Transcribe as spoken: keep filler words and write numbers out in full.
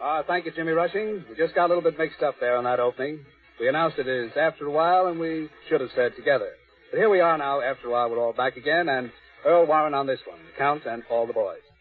Uh, thank you, Jimmy Rushing. We just got a little bit mixed up there on that opening. We announced it as After a While, and we should have said Together. But here we are now, After a While, we're all back again, and Earl Warren on this one, Count and All the Boys.